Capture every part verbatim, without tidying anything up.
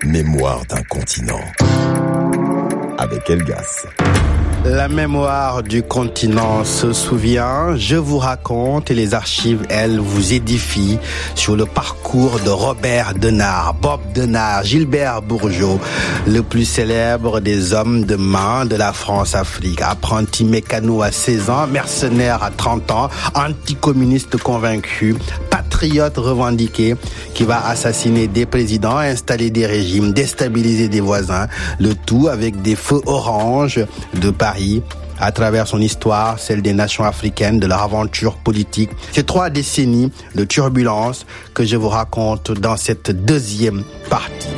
Mémoire d'un continent. Avec Elgas. La mémoire du continent se souvient, je vous raconte et les archives, elles, vous édifient sur le parcours de Robert Denard, Bob Denard, Gilbert Bourgeault, le plus célèbre des hommes de main de la France-Afrique. Apprenti mécano à seize ans, mercenaire à trente ans, anticommuniste convaincu, patriote revendiqué, qui va assassiner des présidents, installer des régimes, déstabiliser des voisins, le tout avec des feux oranges de Paris, à travers son histoire, celle des nations africaines, de leur aventure politique. Ces trois décennies de turbulence que je vous raconte dans cette deuxième partie.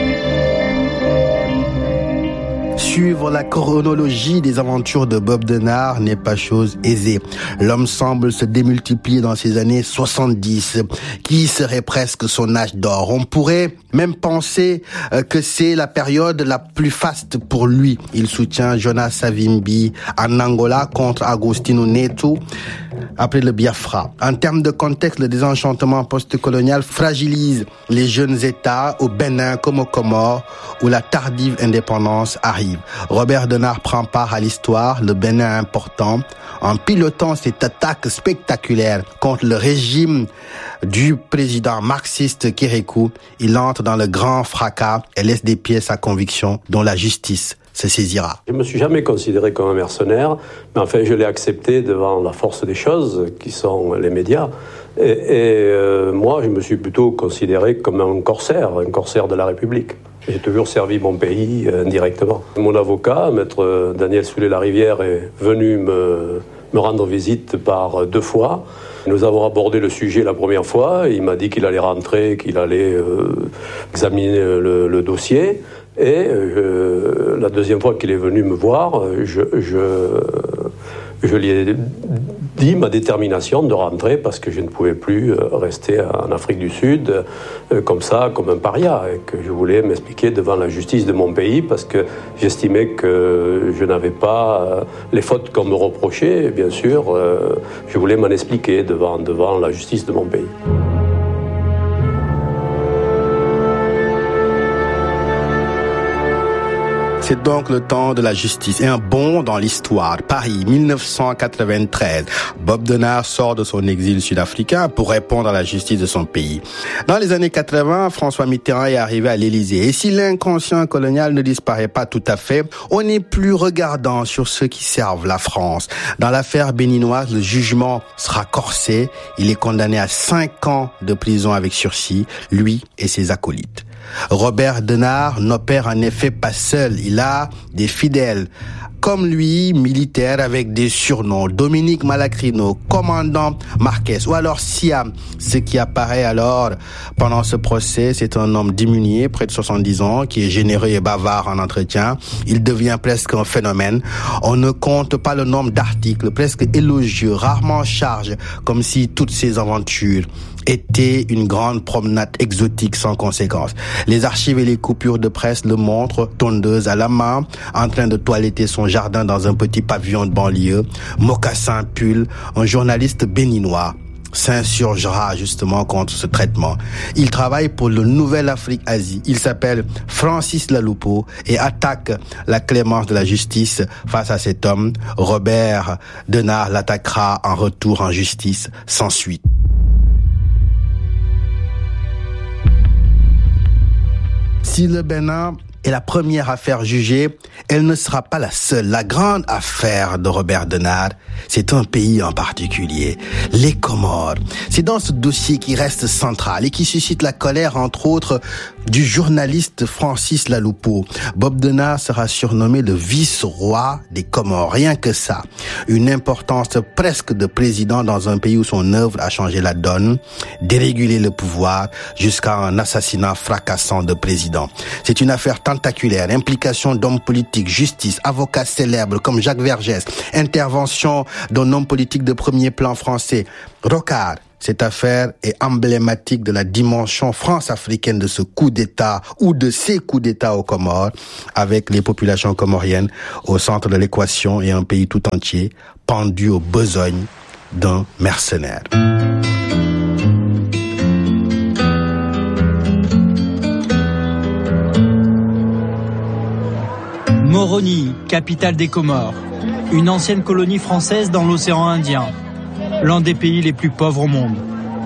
Suivre la chronologie des aventures de Bob Denard n'est pas chose aisée. L'homme semble se démultiplier dans ses années soixante-dix, qui serait presque son âge d'or. On pourrait même penser que c'est la période la plus faste pour lui. Il soutient Jonas Savimbi en Angola contre Agostinho Neto après le Biafra. En termes de contexte, le désenchantement post-colonial fragilise les jeunes États au Bénin comme aux Comores, où la tardive indépendance arrive. Robert Denard prend part à l'histoire, le Bénin important, en pilotant cette attaque spectaculaire contre le régime du président marxiste Kérékou. Il entre dans le grand fracas et laisse des pièces à conviction dont la justice se saisira. Je ne me suis jamais considéré comme un mercenaire, mais enfin je l'ai accepté devant la force des choses, qui sont les médias. Et, et euh, moi, je me suis plutôt considéré comme un corsaire, un corsaire de la République. J'ai toujours servi mon pays euh, indirectement. Mon avocat, maître Daniel Soulet-Larivière, est venu me, me rendre visite par deux fois. Nous avons abordé le sujet la première fois. Il m'a dit qu'il allait rentrer, qu'il allait euh, examiner le, le dossier. Et euh, la deuxième fois qu'il est venu me voir, je, je, je lui ai dit ma détermination de rentrer parce que je ne pouvais plus rester en Afrique du Sud euh, comme ça, comme un paria, et que je voulais m'expliquer devant la justice de mon pays parce que j'estimais que je n'avais pas euh, les fautes qu'on me reprochait, et bien sûr, euh, je voulais m'en expliquer devant, devant la justice de mon pays. C'est donc le temps de la justice et un bond dans l'histoire. Paris, dix-neuf cent quatre-vingt-treize. Bob Denard sort de son exil sud-africain pour répondre à la justice de son pays. Dans les années quatre-vingts, François Mitterrand est arrivé à l'Élysée. Et si l'inconscient colonial ne disparaît pas tout à fait, on n'est plus regardant sur ceux qui servent la France. Dans l'affaire béninoise, le jugement sera corsé. Il est condamné à cinq ans de prison avec sursis, lui et ses acolytes. Robert Denard n'opère en effet pas seul, il a des fidèles. Comme lui, militaire avec des surnoms, Dominique Malacrino, commandant Marquez, ou alors Siam. Ce qui apparaît alors pendant ce procès, c'est un homme diminué, près de soixante-dix ans, qui est généreux et bavard en entretien. Il devient presque un phénomène. On ne compte pas le nombre d'articles, presque élogieux, rarement en charge, comme si toutes ces aventures était une grande promenade exotique sans conséquence. Les archives et les coupures de presse le montrent, tondeuse à la main, en train de toiletter son jardin dans un petit pavillon de banlieue, mocassin, pull, un journaliste béninois s'insurgera justement contre ce traitement. Il travaille pour le Nouvel Afrique Asie. Il s'appelle Francis Laloupo et attaque la clémence de la justice face à cet homme. Robert Denard l'attaquera en retour en justice sans suite. Si le Bénin est la première affaire jugée, elle ne sera pas la seule. La grande affaire de Robert Denard, c'est un pays en particulier, les Comores. C'est dans ce dossier qui reste central et qui suscite la colère, entre autres, du journaliste Francis Laloupo. Bob Denard sera surnommé le vice-roi des Comores, rien que ça. Une importance presque de président dans un pays où son œuvre a changé la donne, dérégulé le pouvoir jusqu'à un assassinat fracassant de président. C'est une affaire tentaculaire, implication d'hommes politiques, justice, avocats célèbres comme Jacques Vergès, intervention d'un homme politique de premier plan français, Rocard. Cette affaire est emblématique de la dimension france-africaine de ce coup d'État ou de ces coups d'État aux Comores, avec les populations comoriennes au centre de l'équation et un pays tout entier pendu aux besognes d'un mercenaire. Moroni, capitale des Comores, une ancienne colonie française dans l'océan Indien, l'un des pays les plus pauvres au monde.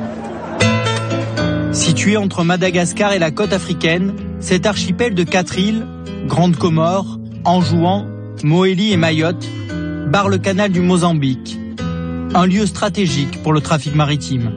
Situé entre Madagascar et la côte africaine, cet archipel de quatre îles, Grande Comore, Anjouan, Moélie et Mayotte, barre le canal du Mozambique, un lieu stratégique pour le trafic maritime.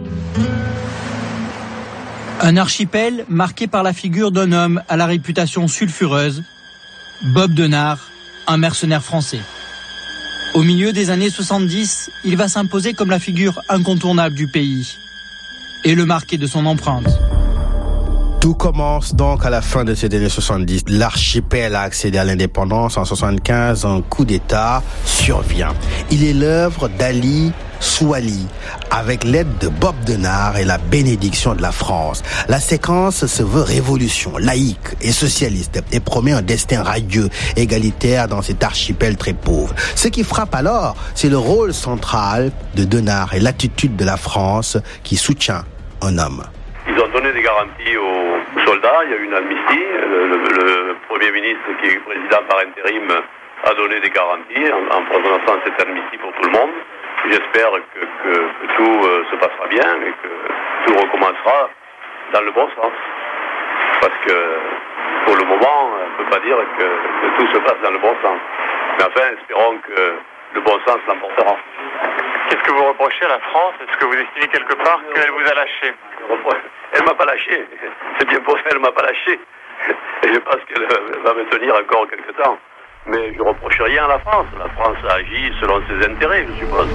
Un archipel marqué par la figure d'un homme à la réputation sulfureuse, Bob Denard, un mercenaire français. Au milieu des années soixante-dix, il va s'imposer comme la figure incontournable du pays et le marquer de son empreinte. Tout commence donc à la fin de ces années soixante-dix. L'archipel a accédé à l'indépendance. En soixante-quinze, un coup d'État survient. Il est l'œuvre d'Ali Souali, avec l'aide de Bob Denard et la bénédiction de la France. La séquence se veut révolution, laïque et socialiste, et promet un destin radieux, égalitaire dans cet archipel très pauvre. Ce qui frappe alors, c'est le rôle central de Denard et l'attitude de la France qui soutient un homme. Ils ont donné des garanties aux soldats, il y a eu une amnistie, le, le, le Premier ministre qui est président par intérim a donné des garanties en, en prononçant cette amnistie pour tout le monde. J'espère que, que, que tout euh, se passera bien et que tout recommencera dans le bon sens. Parce que pour le moment, on ne peut pas dire que, que tout se passe dans le bon sens. Mais enfin, espérons que le bon sens l'emportera. Qu'est-ce que vous reprochez à la France? Est-ce que vous estimez quelque part qu'elle vous a lâché? Elle m'a pas lâché. C'est bien pour ça qu'elle m'a pas lâché. Et je pense qu'elle va me tenir encore quelque temps. Mais je ne reproche rien à la France. La France agit selon ses intérêts, je suppose.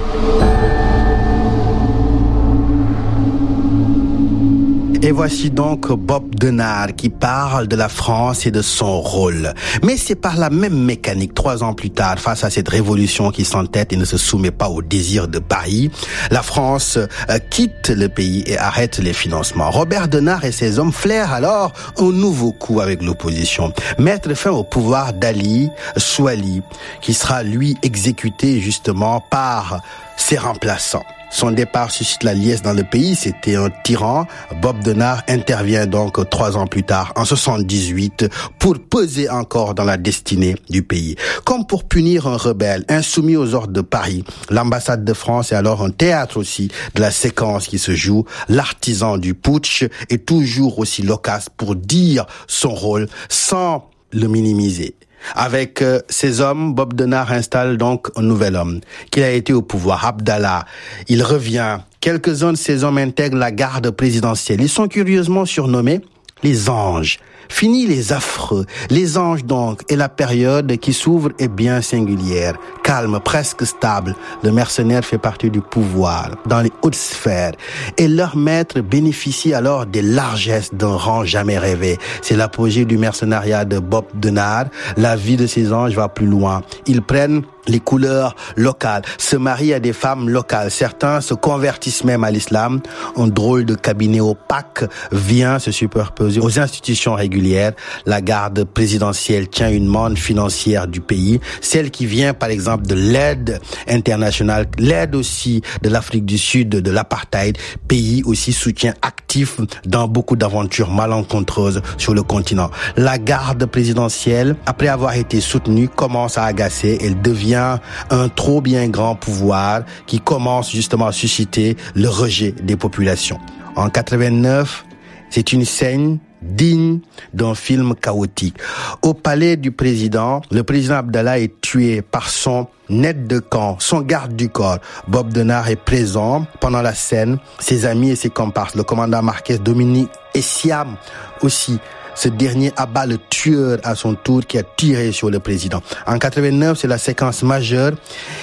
Et voici donc Bob Denard qui parle de la France et de son rôle. Mais c'est par la même mécanique, trois ans plus tard, face à cette révolution qui s'entête et ne se soumet pas aux désirs de Paris, la France euh, quitte le pays et arrête les financements. Robert Denard et ses hommes flairent alors un nouveau coup avec l'opposition. Mettre fin au pouvoir d'Ali Souali, qui sera lui exécuté justement par ses remplaçants. Son départ suscite la liesse dans le pays, c'était un tyran. Bob Denard intervient donc trois ans plus tard, en soixante-dix-huit, pour peser encore dans la destinée du pays. Comme pour punir un rebelle insoumis aux ordres de Paris, l'ambassade de France est alors un théâtre aussi de la séquence qui se joue. L'artisan du putsch est toujours aussi loquace pour dire son rôle sans le minimiser. Avec euh, ces hommes, Bob Denard installe donc un nouvel homme, qui a été au pouvoir, Abdallah. Il revient. Quelques-uns de ces hommes intègrent la garde présidentielle. Ils sont curieusement surnommés les anges. Fini les affreux. Les anges donc, et la période qui s'ouvre est bien singulière. Calme, presque stable. Le mercenaire fait partie du pouvoir, dans les hautes sphères. Et leur maître bénéficie alors des largesses d'un rang jamais rêvé. C'est l'apogée du mercenariat de Bob Denard. La vie de ces anges va plus loin. Ils prennent les couleurs locales, se marient à des femmes locales. Certains se convertissent même à l'islam. Un drôle de cabinet opaque vient se superposer aux institutions régulières. La garde présidentielle tient une manne financière du pays, celle qui vient par exemple de l'aide internationale, l'aide aussi de l'Afrique du Sud, de l'apartheid, pays aussi soutien actif dans beaucoup d'aventures malencontreuses sur le continent. La garde présidentielle, après avoir été soutenue, commence à agacer. Elle devient un trop bien grand pouvoir qui commence justement à susciter le rejet des populations. En quatre-vingt-neuf, c'est une scène digne d'un film chaotique. Au palais du président, le président Abdallah est tué par son aide de camp, son garde du corps. Bob Denard est présent pendant la scène. Ses amis et ses comparses, le commandant Marquez, Dominique et Siam aussi. Ce dernier abat le tueur à son tour qui a tiré sur le président. En quatre-vingt-neuf, c'est la séquence majeure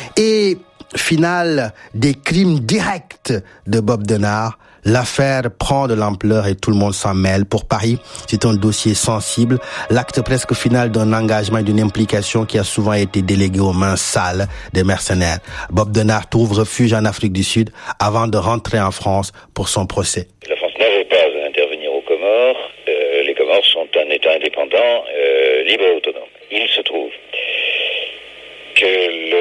et finale des crimes directs de Bob Denard. L'affaire prend de l'ampleur et tout le monde s'en mêle. Pour Paris, c'est un dossier sensible, l'acte presque final d'un engagement et d'une implication qui a souvent été délégué aux mains sales des mercenaires. Bob Denard trouve refuge en Afrique du Sud avant de rentrer en France pour son procès.